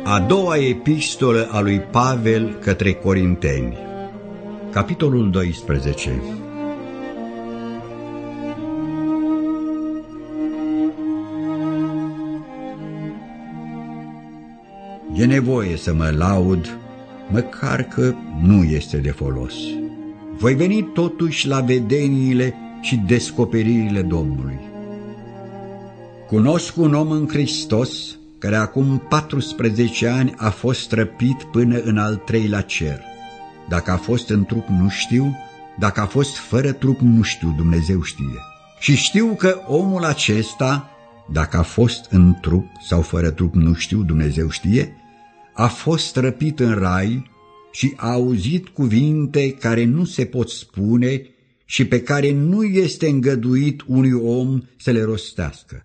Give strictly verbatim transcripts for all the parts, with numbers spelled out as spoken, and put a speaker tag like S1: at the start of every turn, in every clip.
S1: A doua epistolă a lui Pavel către Corinteni, capitolul doisprezece. E nevoie să mă laud, măcar că nu este de folos. Voi veni totuși la vedeniile și descoperirile Domnului. Cunosc un om în Hristos care acum patrusprezece ani a fost răpit până în al treilea cer. Dacă a fost în trup, nu știu, dacă a fost fără trup, nu știu, Dumnezeu știe. Și știu că omul acesta, dacă a fost în trup sau fără trup, nu știu, Dumnezeu știe, a fost răpit în rai și a auzit cuvinte care nu se pot spune și pe care nu este îngăduit unui om să le rostească.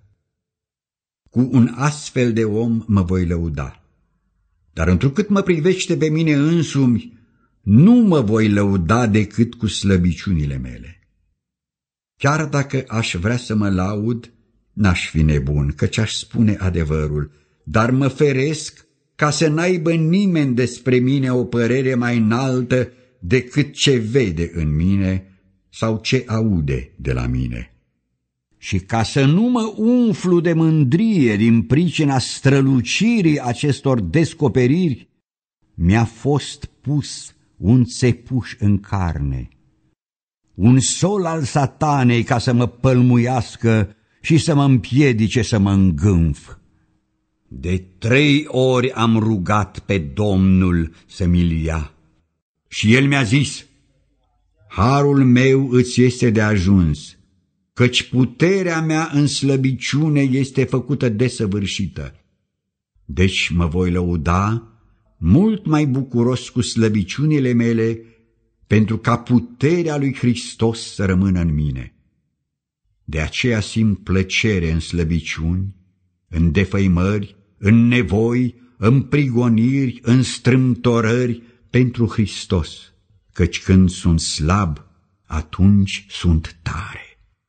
S1: Cu un astfel de om mă voi lăuda. Dar întrucât mă privește pe mine însumi, nu mă voi lăuda decât cu slăbiciunile mele. Chiar dacă aș vrea să mă laud, n-aș fi nebun, căci aș spune adevărul, dar mă feresc ca să n-aibă nimeni despre mine o părere mai înaltă decât ce vede în mine sau ce aude de la mine. Și ca să nu mă umflu de mândrie din pricina strălucirii acestor descoperiri, mi-a fost pus un țepuș în carne, un sol al satanei ca să mă pălmuiască și să mă împiedice să mă îngânf. De trei ori am rugat pe Domnul să mi-l ia și el mi-a zis: harul meu îți este de ajuns, căci puterea mea în slăbiciune este făcută desăvârșită. Deci mă voi lăuda mult mai bucuros cu slăbiciunile mele, pentru ca puterea lui Hristos să rămână în mine. De aceea simt plăcere în slăbiciuni, în defăimări, în nevoi, în prigoniri, în strâmtorări pentru Hristos, căci când sunt slab, atunci sunt tare.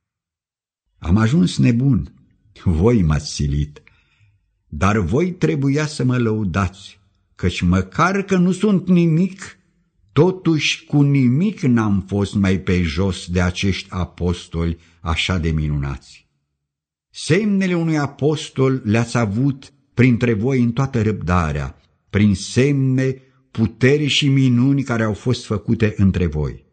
S1: Am ajuns nebun, voi m-ați silit, dar voi trebuia să mă lăudați, căci măcar că nu sunt nimic, totuși cu nimic n-am fost mai pe jos de acești apostoli așa de minunați. Semnele unui apostol le-ați avut printre voi în toată răbdarea, prin semne, puteri și minuni care au fost făcute între voi.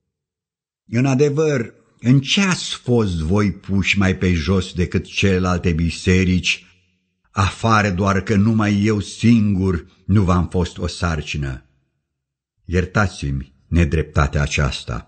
S1: În adevăr, în ce ați fost voi puși mai pe jos decât celelalte biserici, afară doar că numai eu singur nu v-am fost o sarcină? Iertați-mi nedreptatea aceasta.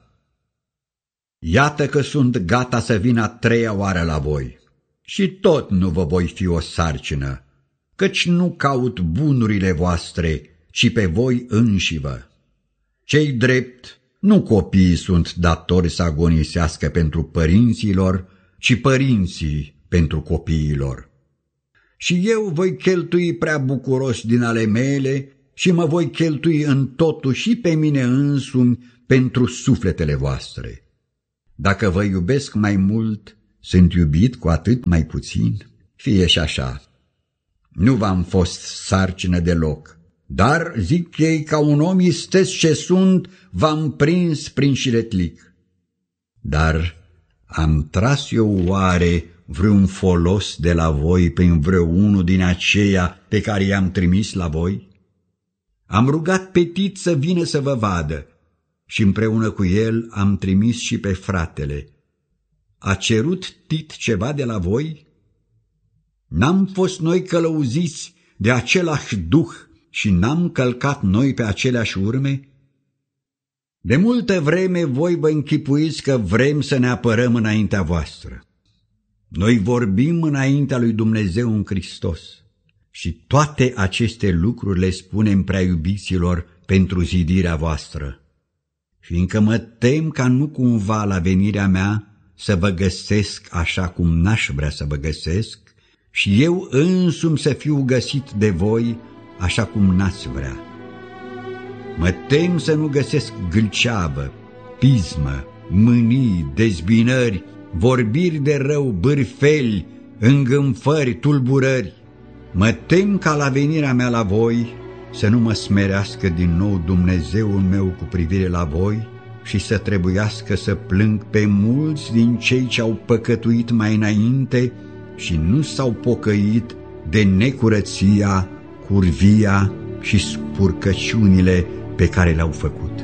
S1: Iată că sunt gata să vin a treia oară la voi și tot nu vă voi fi o sarcină, căci nu caut bunurile voastre, ci pe voi înșivă. Cei drept, nu copiii sunt datori să agonisească pentru părinților, ci părinții pentru copiilor. Și eu voi cheltui prea bucuros din ale mele și mă voi cheltui în totul și pe mine însumi pentru sufletele voastre. Dacă vă iubesc mai mult, sunt iubit cu atât mai puțin? Fie și așa. Nu v-am fost sarcină deloc, dar, zic ei, ca un om isteț ce sunt, v-am prins prin șiretlic. Dar am tras eu oare vreun folos de la voi prin vreunul din aceia pe care i-am trimis la voi? Am rugat pe Tit să vină să vă vadă și împreună cu el am trimis și pe fratele. A cerut Tit ceva de la voi? N-am fost noi călăuziți de același duh și n-am călcat noi pe aceleași urme? De multă vreme voi vă închipuiți că vrem să ne apărăm înaintea voastră. Noi vorbim înaintea lui Dumnezeu în Hristos și toate aceste lucruri le spunem prea iubiților pentru zidirea voastră, fiindcă mă tem ca nu cumva la venirea mea să vă găsesc așa cum n-aș vrea să vă găsesc și eu însumi să fiu găsit de voi așa cum n-ați vrea. Mă tem să nu găsesc gâlceavă, pismă, mânii, dezbinări, vorbiri de rău, bârfeli, îngânfări, tulburări, Mă tem ca la venirea mea la voi să nu mă smerească din nou Dumnezeul meu cu privire la voi și să trebuiască să plâng pe mulți din cei ce au păcătuit mai înainte și nu s-au pocăit de necurăția, curvia și spurcăciunile pe care le-au făcut.